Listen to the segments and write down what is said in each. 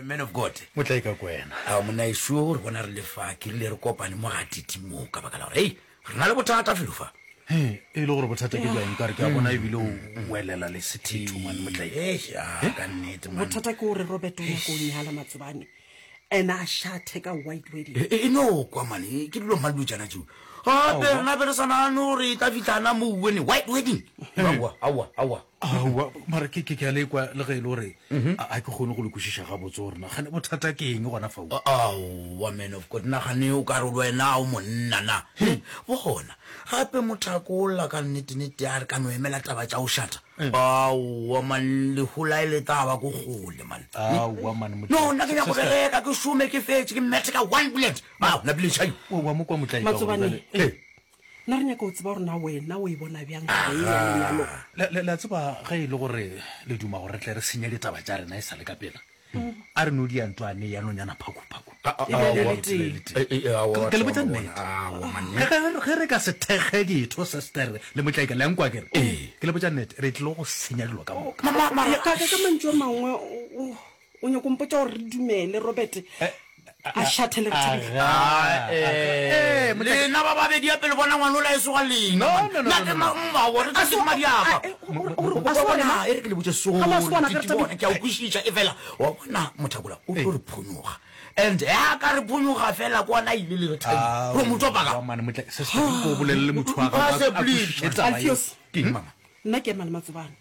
man of God. Motla ka kwena. Mona isho re bona re le fa ke le re kopane mo ga titimo ka baka la hey re na le bothata felufa. E le gore bothata ke jang ka re ka bona e bile o welela le sethetho man motla. Ka nnete man. Bothata ke gore Robert o ya go nyala Matsibane. Ena a shathe ka white wedding. No kwa mane ke dilo malu jana ju. Be na be sana no re ta fitlana mo wene white wedding. Awa. Mara ke a le kwa le ge le gore a ke gone go le kwishisha ga botse gore na gane bothata ke eng gona fa wa man of God na gane o ka re wena o monna na bona gape mothako la ka nnete a re ka no emela taba tša o shata wa man le hula ile taba go gole man no na ke ya go bereka ke shume ke fetse ke mmetse ka 1 bullet na bile chai wa mo kwa motla Matsibane na re nya go tseba gore na wena o e bona bjang la tseba ga e le gore le duma gore tle re senya ditaba tša rena e sa le ka pela a re no di antwane ya nonyana phako ke le botsa nnete ge re ka se thege ditho sestere le motlaika le nkwa kere ke le botsa nnete re tlile go senya dilo ka moka ka mantšu a mangwe o nyako mpotsa gore re dumele Robert a shathele le na ba babedi ya pele bona ngwana o la eso ga lena na ke mma gore ka se madiapa bona e re ke le botse so ke a ukwishitsha e fela wa bona mothakola o tlo re phunyoga and ya ka re phunyoga fela kwana ile le rethabi go motho baka se go bolelle motho wa ga Alfios nna ke mala Matsibane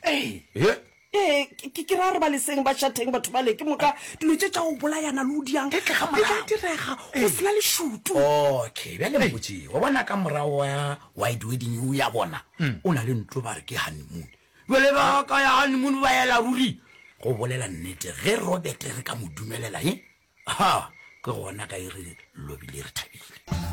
ke ra re ba leseng ba shatheng batho ba le ke moka dilo tša go bolayana le odiang ke ga direga go sela le shutu okay bjale mbotse wa bona ka morago ya white wedding o ya bona o na le ntlo ba re ke honeymoon jwale ba ka ya honeymoon ba ela ruri go bolela nnete ge Robert re ka mo dumelela ke gona ka e re lobile re thabile